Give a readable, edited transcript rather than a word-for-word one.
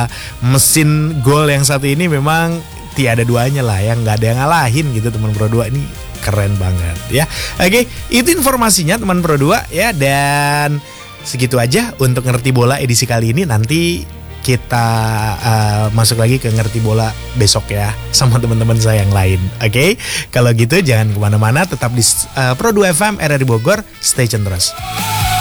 mesin gol yang satu ini memang tiada duanya lah, yang nggak ada yang ngalahin gitu teman Pro 2 ini. Keren banget ya. Oke, itu informasinya teman Pro 2 ya. Dan segitu aja untuk Ngerti Bola edisi kali ini. Nanti kita masuk lagi ke Ngerti Bola besok ya sama teman-teman saya yang lain. Oke, kalau gitu jangan kemana-mana, tetap di Pro 2 FM RRI Bogor. Stay tune terus.